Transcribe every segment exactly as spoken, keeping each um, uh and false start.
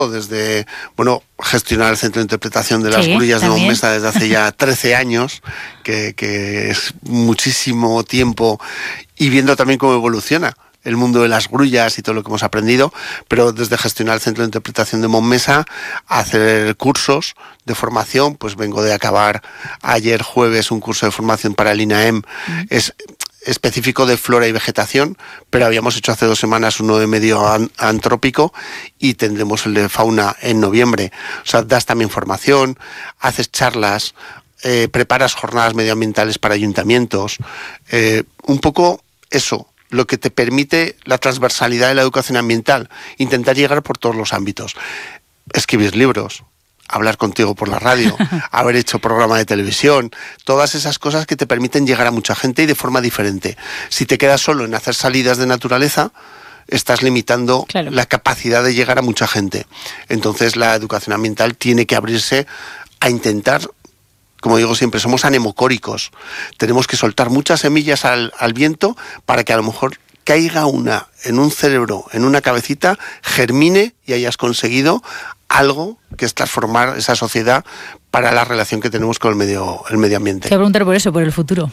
desde, bueno, gestionar el Centro de Interpretación de las sí, Grullas también. de Montmesa desde hace ya trece años, que, que es muchísimo tiempo, y viendo también cómo evoluciona el mundo de las grullas y todo lo que hemos aprendido, pero desde gestionar el Centro de Interpretación de Montmesa, hacer cursos de formación, pues vengo de acabar ayer jueves un curso de formación para el INAEM, mm. es específico de flora y vegetación, pero habíamos hecho hace dos semanas uno de medio an- antrópico y tendremos el de fauna en noviembre. O sea, das también formación, haces charlas, eh, preparas jornadas medioambientales para ayuntamientos, eh, un poco eso, lo que te permite la transversalidad de la educación ambiental, intentar llegar por todos los ámbitos, escribir libros, hablar contigo por la radio, haber hecho programa de televisión, todas esas cosas que te permiten llegar a mucha gente y de forma diferente. Si te quedas solo en hacer salidas de naturaleza, estás limitando claro. la capacidad de llegar a mucha gente. Entonces la educación ambiental tiene que abrirse a intentar, como digo siempre, somos anemocóricos. Tenemos que soltar muchas semillas al, al viento para que a lo mejor caiga una en un cerebro, en una cabecita, germine y hayas conseguido algo que es transformar esa sociedad para la relación que tenemos con el medio, el medio ambiente. Te voy a preguntar por eso, por el futuro.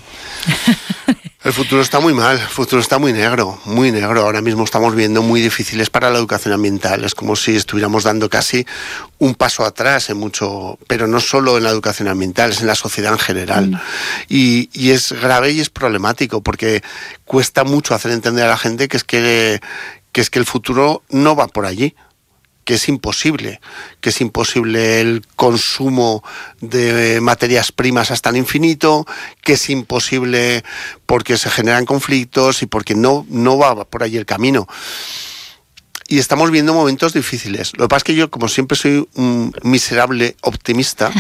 El futuro está muy mal, el futuro está muy negro, muy negro. Ahora mismo estamos viendo muy difíciles para la educación ambiental. Es como si estuviéramos dando casi un paso atrás en mucho, pero no solo en la educación ambiental, es en la sociedad en general. Mm. Y, y es grave y es problemático porque cuesta mucho hacer entender a la gente que es que, que es que el futuro no va por allí. Que es imposible, que es imposible el consumo de materias primas hasta el infinito, que es imposible porque se generan conflictos y porque no, no va por ahí el camino. Y estamos viendo momentos difíciles. Lo que pasa es que yo, como siempre soy un miserable optimista,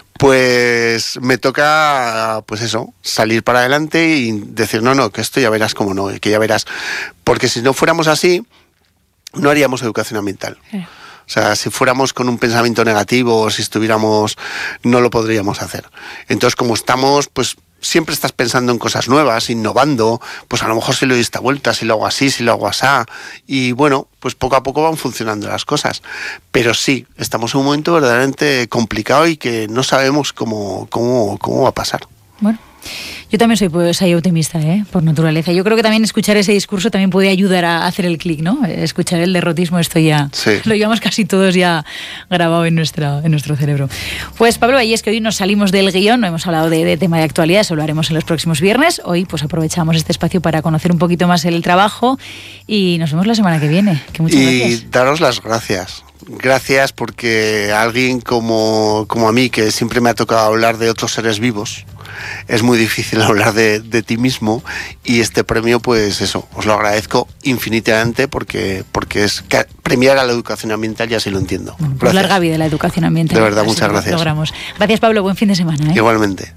pues me toca, pues eso, salir para adelante y decir, no, no, que esto ya verás cómo no, que ya verás. Porque si no fuéramos así, no haríamos educación ambiental. Sí. O sea, si fuéramos con un pensamiento negativo o si estuviéramos, no lo podríamos hacer. Entonces, como estamos, pues siempre estás pensando en cosas nuevas, innovando, pues a lo mejor si le doy esta vuelta, si lo hago así, si lo hago así, y bueno, pues poco a poco van funcionando las cosas. Pero sí, estamos en un momento verdaderamente complicado y que no sabemos cómo, cómo, cómo va a pasar. Bueno. Yo también soy, pues, soy optimista, ¿eh? Por naturaleza. Yo creo que también escuchar ese discurso también puede ayudar a hacer el clic, ¿no? Escuchar el derrotismo, esto ya sí. lo llevamos casi todos ya grabado en, nuestra, en nuestro cerebro. Pues Pablo, ahí es que hoy nos salimos del guión, no hemos hablado de, de tema de actualidad, eso lo haremos en los próximos viernes. Hoy pues aprovechamos este espacio para conocer un poquito más el trabajo y nos vemos la semana que viene. Que muchas y gracias. Daros las gracias. Gracias porque alguien como, como a mí, que siempre me ha tocado hablar de otros seres vivos, es muy difícil hablar de, de ti mismo, y este premio, pues eso, os lo agradezco infinitamente porque, porque es premiar a la educación ambiental y así lo entiendo. Bueno, pues larga vida la educación ambiental. De verdad, muchas gracias. Logramos. Gracias, Pablo, buen fin de semana, ¿eh? Igualmente.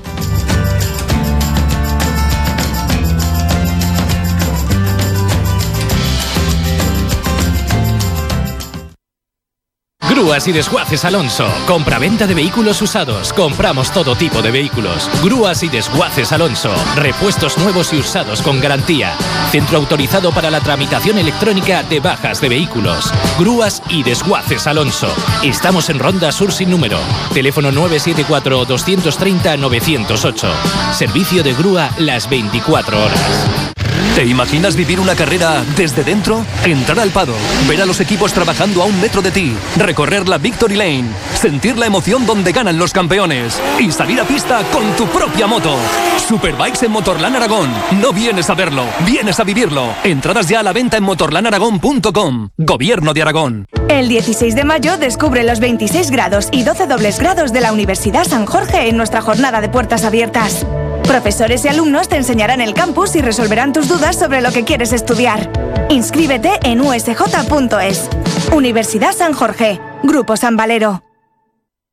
Grúas y Desguaces Alonso. Compra-venta de vehículos usados. Compramos todo tipo de vehículos. Grúas y Desguaces Alonso. Repuestos nuevos y usados con garantía. Centro autorizado para la tramitación electrónica de bajas de vehículos. Grúas y Desguaces Alonso. Estamos en Ronda Sur sin número. Teléfono nueve siete cuatro, dos tres cero, nueve cero ocho. Servicio de grúa las veinticuatro horas. ¿Te imaginas vivir una carrera desde dentro? Entrar al paddock, ver a los equipos trabajando a un metro de ti, recorrer la Victory Lane, sentir la emoción donde ganan los campeones y salir a pista con tu propia moto. Superbikes en Motorland Aragón. No vienes a verlo, vienes a vivirlo. Entradas ya a la venta en motorland aragón punto com. Gobierno de Aragón. El dieciséis de mayo descubre los veintiséis grados y doce dobles grados de la Universidad San Jorge en nuestra jornada de puertas abiertas. Profesores y alumnos te enseñarán el campus y resolverán tus dudas sobre lo que quieres estudiar. Inscríbete en u s j punto es. Universidad San Jorge. Grupo San Valero.